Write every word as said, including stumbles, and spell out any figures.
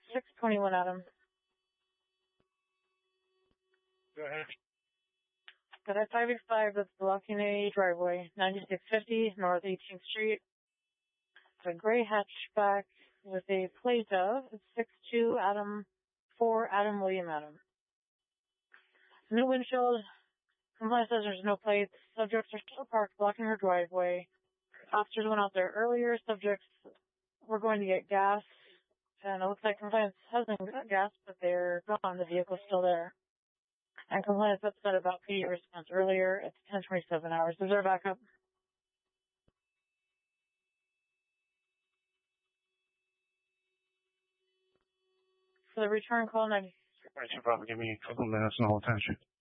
six twenty-one, Adam. Go ahead. Got a five eighty-five that's blocking a driveway, ninety-six fifty North eighteenth Street. It's a gray hatchback with a plate of six two Adam four Adam William Adam. No windshield. Compliance says there's no plates. Subjects are still parked blocking her driveway. Officers went out there earlier. Subjects were going to get gas. And it looks like compliance hasn't got gas, but they're gone. The vehicle's still there. And compliance upset about P D response earlier. It's ten twenty-seven hours. Is there a backup? For the return call, ninety. You should probably give me a couple minutes and I'll attention.